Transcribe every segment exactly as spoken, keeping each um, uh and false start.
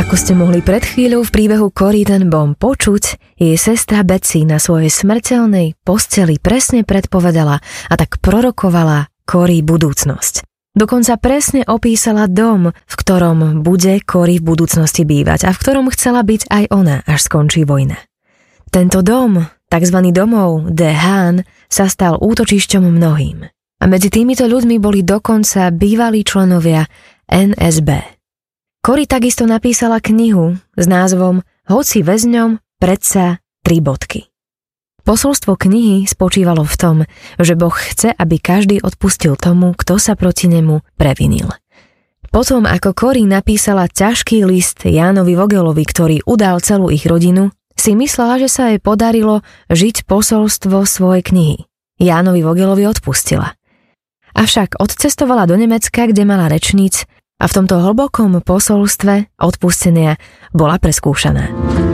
Ako ste mohli pred chvíľou v príbehu Cory ten Boom počuť, jej sestra Betsy na svojej smrteľnej posteli presne predpovedala a tak prorokovala Cory budúcnosť. Dokonca presne opísala dom, v ktorom bude Cory v budúcnosti bývať a v ktorom chcela byť aj ona, až skončí vojna. Tento dom, takzvaný domov de Haan, sa stal útočišťom mnohým. A medzi týmito ľuďmi boli dokonca bývalí členovia en es bé. Cory takisto napísala knihu s názvom Hoci väzňom, predsa tri bodky. Posolstvo knihy spočívalo v tom, že Boh chce, aby každý odpustil tomu, kto sa proti nemu previnil. Potom, ako Cory napísala ťažký list Jánovi Vogelovi, ktorý udal celú ich rodinu, si myslela, že sa jej podarilo žiť posolstvo svojej knihy. Jánovi Vogelovi odpustila. Avšak odcestovala do Nemecka, kde mala rečníc, a v tomto hlbokom posolstve odpustenia bola preskúšaná.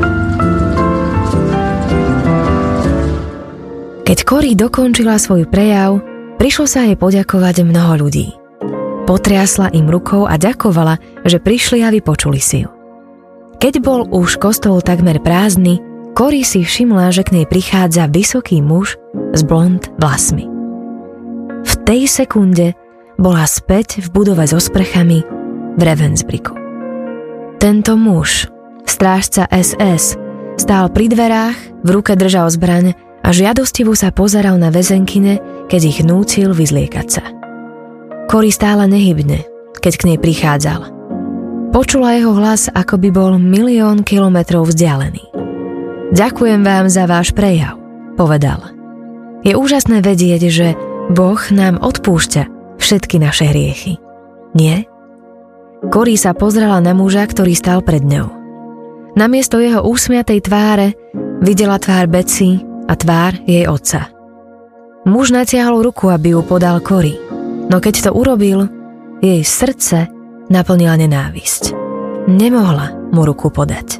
Keď Cory dokončila svoj prejav, prišlo sa jej poďakovať mnoho ľudí. Potriasla im rukou a ďakovala, že prišli a vypočuli si ju. Keď bol už kostol takmer prázdny, Cory si všimla, že k nej prichádza vysoký muž s blond vlasmi. V tej sekunde bola späť v budove so sprchami v Ravensbrücku. Tento muž, strážca es es, stál pri dverách, v ruke držal zbraň a žiadostivo sa pozeral na väzenkyne, keď ich nútil vyzliekať sa. Cory stála nehybne, keď k nej prichádzal. Počula jeho hlas, ako by bol milión kilometrov vzdialený. Ďakujem vám za váš prejav, povedal. Je úžasné vedieť, že Boh nám odpúšťa všetky naše hriechy. Nie? Cory sa pozrela na muža, ktorý stál pred ňou. Namiesto jeho úsmiatej tváre videla tvár Betsy a tvár jej otca. Muž natiahol ruku, aby ju podal Cory, no keď to urobil, jej srdce naplnila nenávisť. Nemohla mu ruku podať.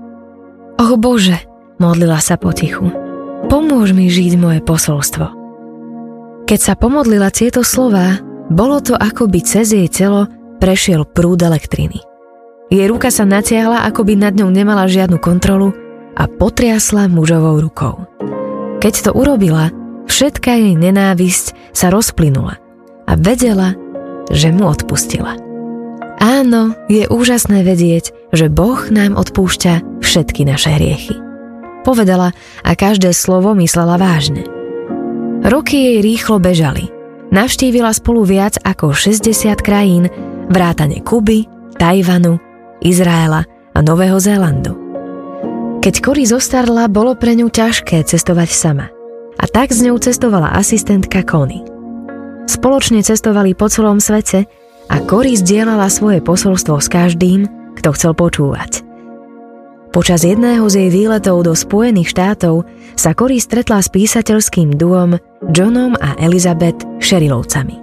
O Bože, modlila sa potichu, pomôž mi žiť moje posolstvo. Keď sa pomodlila tieto slová, bolo to, ako by cez jej telo prešiel prúd elektriny. Jej ruka sa natiahla, ako by nad ňou nemala žiadnu kontrolu a potriasla mužovou rukou. Keď to urobila, všetká jej nenávisť sa rozplynula a vedela, že mu odpustila. Áno, je úžasné vedieť, že Boh nám odpúšťa všetky naše hriechy. Povedala a každé slovo myslela vážne. Roky jej rýchlo bežali. Navštívila spolu viac ako šesťdesiat krajín, vrátane Kuby, Tajvanu, Izraela a Nového Zélandu. Keď Cory zostarla, bolo pre ňu ťažké cestovať sama. A tak s ňou cestovala asistentka Connie. Spoločne cestovali po celom svete a Cory zdieľala svoje posolstvo s každým, kto chcel počúvať. Počas jedného z jej výletov do Spojených štátov sa Cory stretla s písateľským duom Johnom a Elizabeth Sherilovcami.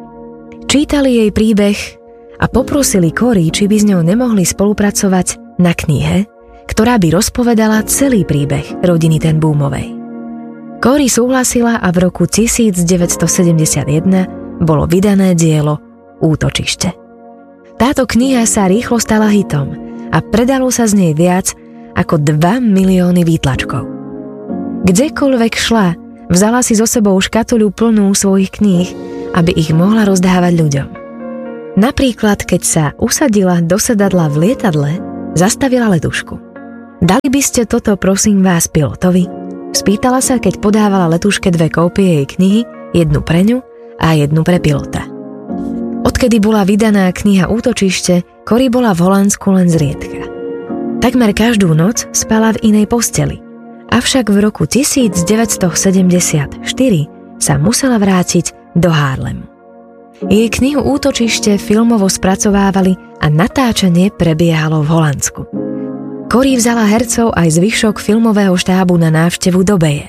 Čítali jej príbeh a poprosili Cory, či by s ňou nemohli spolupracovať na knihe, ktorá by rozpovedala celý príbeh rodiny ten Boomovej. Cory súhlasila a v roku devätnásťsedemdesiatjeden bolo vydané dielo Útočište. Táto kniha sa rýchlo stala hitom a predalo sa z nej viac ako dva milióny výtlačkov. Kdekoľvek šla, vzala si so sebou škatuľu plnú svojich kníh, aby ich mohla rozdávať ľuďom. Napríklad, keď sa usadila do sedadla v lietadle, zastavila letušku. Dali by ste toto, prosím vás, pilotovi? Spýtala sa, keď podávala letuške dve kópie jej knihy, jednu pre ňu a jednu pre pilota. Odkedy bola vydaná kniha Útočište, Cory bola v Holandsku len zriedka. Takmer každú noc spala v inej posteli, avšak v roku devätnásťsedemdesiatštyri sa musela vrátiť do Harlemu. Jej knihu Útočište filmovo spracovávali a natáčanie prebiehalo v Holandsku. Cory vzala hercov aj zvyšok filmového štábu na návštevu do Beje.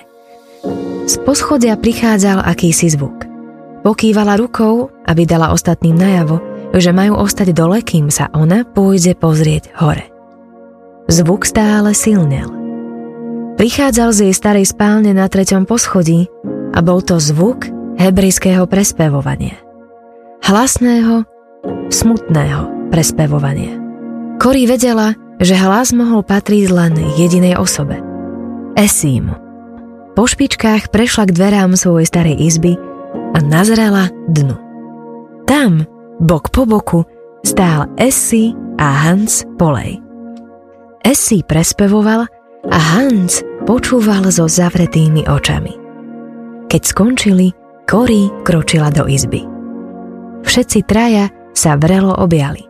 Z poschodia prichádzal akýsi zvuk. Pokývala rukou, aby dala ostatným najavo, že majú ostať dole, kým sa ona pôjde pozrieť hore. Zvuk stále silnel. Prichádzal z jej starej spálne na treťom poschodí a bol to zvuk hebrejského prespevovania. Hlasného, smutného prespevovania. Cory vedela, že hlas mohol patriť len jedinej osobe. Essie'mu. Po špičkách prešla k dverám svojej starej izby a nazrela dnu. Tam, bok po boku, stál Essie a Hans Polej. Essie prespevoval a Hans počúval so zavretými očami. Keď skončili, Cory kročila do izby. Všetci traja sa vrelo objali.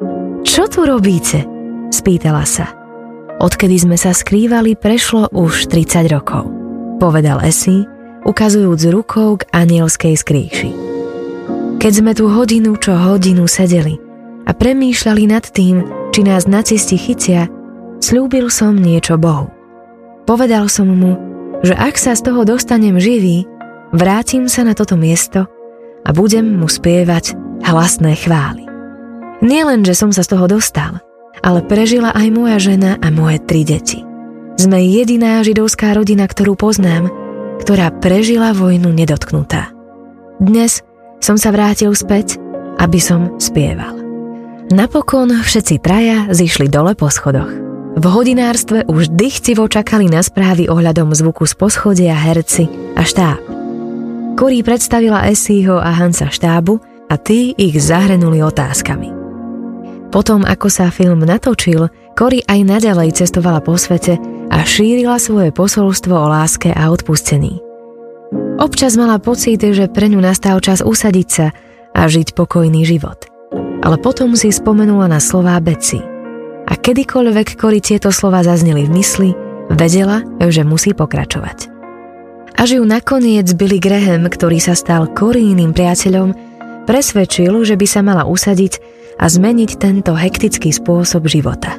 Čo tu robíte? Spýtala sa. Odkedy sme sa skrývali, prešlo už tridsať rokov, povedal Essie, ukazujúc rukou k anielskej skrýši. Keď sme tu hodinu čo hodinu sedeli a premýšľali nad tým, či nás nacisti chytia, sľúbil som niečo Bohu. Povedal som mu, že ak sa z toho dostanem živý, vrátim sa na toto miesto a budem mu spievať hlasné chvály. Nie len, že som sa z toho dostal, ale prežila aj moja žena a moje tri deti. Sme jediná židovská rodina, ktorú poznám, ktorá prežila vojnu nedotknutá. Dnes som sa vrátil späť, aby som spieval. Napokon všetci traja zišli dole po schodoch. V hodinárstve už dychtivo čakali na správy ohľadom zvuku z poschodia herci a štáb. Cory predstavila Essieho a Hansa štábu a tí ich zahrnuli otázkami. Potom, ako sa film natočil, Cory aj naďalej cestovala po svete a šírila svoje posolstvo o láske a odpustení. Občas mala pocit, že pre ňu nastal čas usadiť sa a žiť pokojný život. Ale potom si spomenula na slová Betsy. A kedykoľvek Cory tieto slová zazneli v mysli, vedela, že musí pokračovať. Až ju nakoniec Billy Graham, ktorý sa stal Coryným priateľom, presvedčil, že by sa mala usadiť a zmeniť tento hektický spôsob života.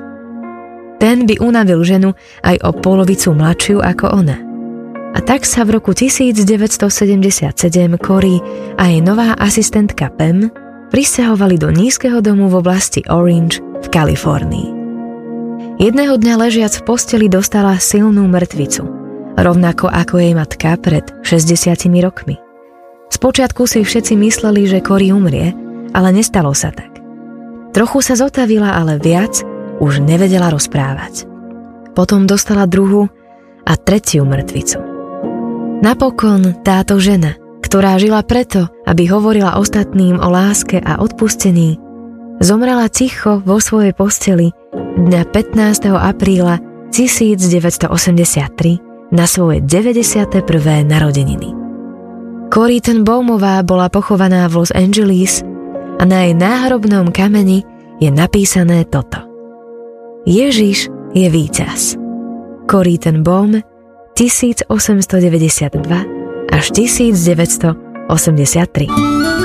Ten by unavil ženu aj o polovicu mladšiu ako ona. A tak sa v roku devätnásťsedemdesiatsedem Cory a jej nová asistentka Pam prisťahovali do nízkeho domu v oblasti Orange v Kalifornii. Jedného dňa ležiac v posteli dostala silnú mŕtvicu, rovnako ako jej matka pred šesťdesiatimi rokmi. Spočiatku si všetci mysleli, že Cory umrie, ale nestalo sa tak. Trochu sa zotavila, ale viac už nevedela rozprávať. Potom dostala druhú a tretiu mŕtvicu. Napokon táto žena, ktorá žila preto, aby hovorila ostatným o láske a odpustení, zomrela ticho vo svojej posteli dňa pätnásteho apríla devätnásťstoosemdesiattri na svoje deväťdesiate prvé narodeniny. Cory ten Bowmová bola pochovaná v Los Angeles a na jej náhrobnom kameni je napísané toto. Ježiš je víťaz. Cory ten Bowm tisícosemstodeväťdesiatdva až devätnásťstoosemdesiattri.